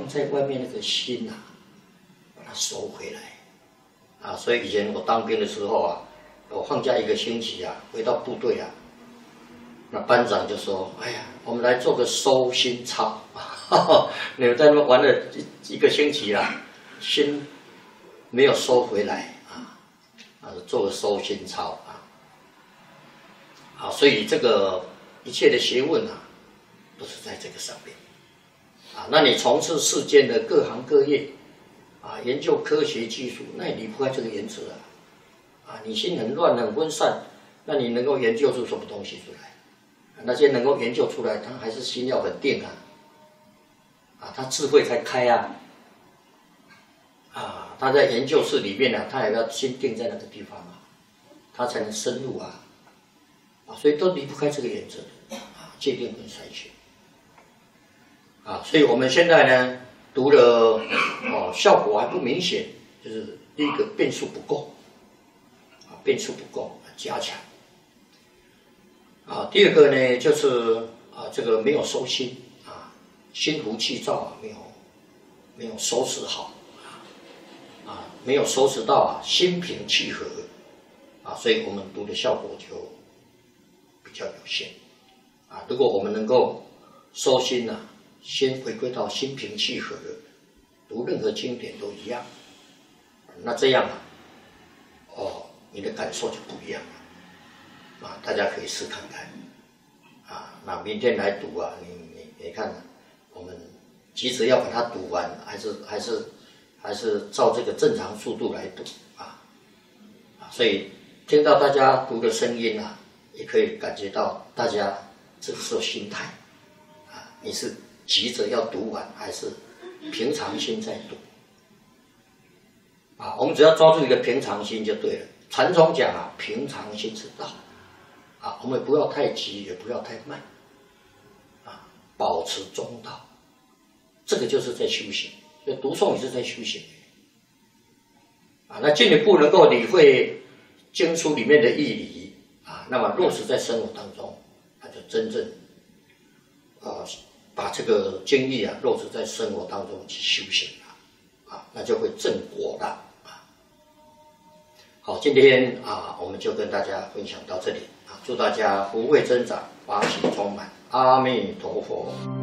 放在外面那个心啊，把它收回来啊。所以以前我当兵的时候啊，我放假1个星期啊，回到部队啊，那班长就说：“哎呀，我们来做个收心操。你们在那边玩了一个星期啦，心没有收回来啊，做个收心操啊。好，所以这个一切的学问啊，都是在这个上面啊。那你从事世间的各行各业啊，研究科学技术，那也离不开这个原则啊。你心很乱很分散，那你能够研究出什么东西出来？那些能够研究出来，他还是心要很定啊，他智慧才开啊。他在研究室里面啊，他也要心定在那个地方啊，他才能深入啊。所以都离不开这个原则啊，界定跟筛选啊。所以我们现在呢，读了效果还不明显，就是第一个变数不够啊，变数不够，加强啊。第二个呢，就是这个没有收心啊，心浮气躁啊，没有收拾好啊，没有收拾到啊，心平气和啊，所以我们读的效果就比较有限啊。如果我们能够收心啊，先回归到心平气和，读任何经典都一样，那这样啊，你的感受就不一样了啊。大家可以试看看啊。那明天来读啊，你看，我们急着要把它读完，还是照这个正常速度来读啊。所以听到大家读的声音啊，也可以感觉到大家这个时候心态啊，你是急着要读完，还是平常心在读啊？我们只要抓住一个平常心就对了。禅宗讲啊，平常心是道啊，我们不要太急，也不要太慢啊，保持中道，这个就是在修行。所以读诵也是在修行啊。那进一步能够理会经书里面的义理啊，那么落实在生活当中，那就真正把这个经义啊落实在生活当中去修行了啊，那就会正果了啊。好，今天我们就跟大家分享到这里啊，祝大家福慧增长，法喜充满，阿弥陀佛。